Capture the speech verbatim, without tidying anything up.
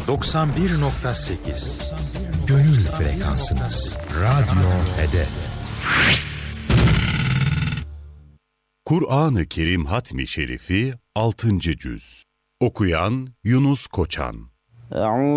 doksan bir nokta sekiz Gönül frekansınız. Radyo Hedef. Kur'an-ı Kerim Hatmi Şerifi altıncı cüz. Okuyan Yunus Koçan.